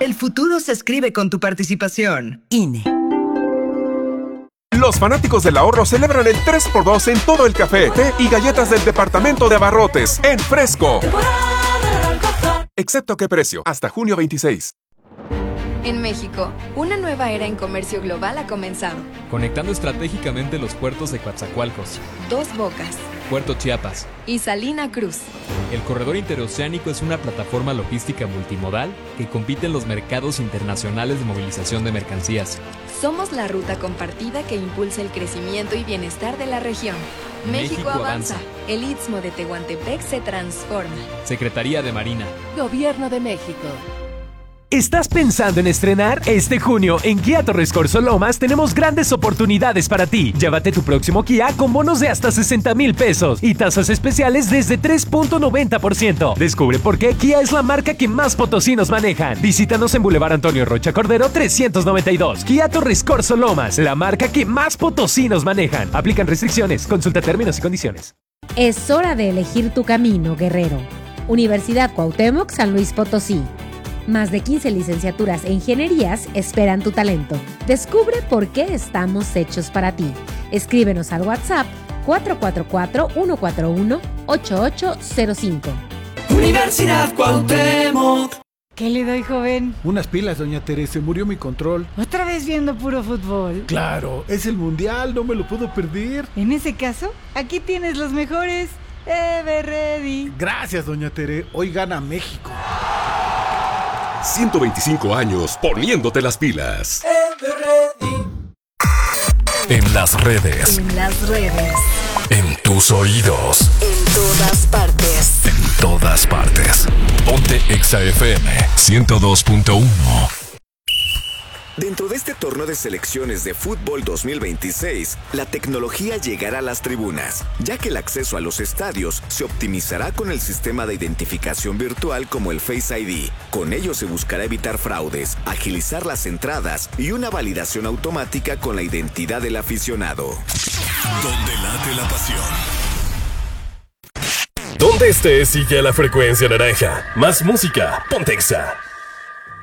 El futuro se escribe con tu participación. INE. Los fanáticos del ahorro celebran el 3x2 en todo el café, té y galletas del departamento de abarrotes en Fresco. Excepto qué precio, hasta junio 26. En México, una nueva era en comercio global ha comenzado. Conectando estratégicamente los puertos de Coatzacoalcos, Dos Bocas Puerto Chiapas y Salina Cruz. El corredor interoceánico es una plataforma logística multimodal que compite en los mercados internacionales de movilización de mercancías. Somos la ruta compartida que impulsa el crecimiento y bienestar de la región. México avanza. El Istmo de Tehuantepec se transforma. Secretaría de Marina. Gobierno de México. ¿Estás pensando en estrenar? Este junio en Kia Torres Corso Lomas tenemos grandes oportunidades para ti. Llévate tu próximo Kia con bonos de hasta 60,000 pesos y tasas especiales desde 3.90%. Descubre por qué Kia es la marca que más potosinos manejan. Visítanos en Boulevard Antonio Rocha Cordero 392. Kia Torres Corso Lomas, la marca que más potosinos manejan. Aplican restricciones. Consulta términos y condiciones. Es hora de elegir tu camino, guerrero. Universidad Cuauhtémoc San Luis Potosí. Más de 15 licenciaturas e ingenierías esperan tu talento. Descubre por qué estamos hechos para ti. Escríbenos al WhatsApp 444-141-8805. Universidad Cuauhtémoc. ¿Qué le doy, joven? Unas pilas, doña Teresa, murió mi control. ¿Otra vez viendo puro fútbol? Claro, es el mundial, no me lo puedo perder. En ese caso, aquí tienes los mejores. Everready. Gracias, doña Tere, hoy gana México. 125 años poniéndote las pilas. En las redes. En las redes. En tus oídos. En todas partes. En todas partes. Ponte Exa FM 102.1. Dentro de este torneo de selecciones de fútbol 2026, la tecnología llegará a las tribunas, ya que el acceso a los estadios se optimizará con el sistema de identificación virtual como el Face ID. Con ello se buscará evitar fraudes, agilizar las entradas y una validación automática con la identidad del aficionado. Donde late la pasión. Donde estés sigue la frecuencia naranja. Más música, ponte Exa.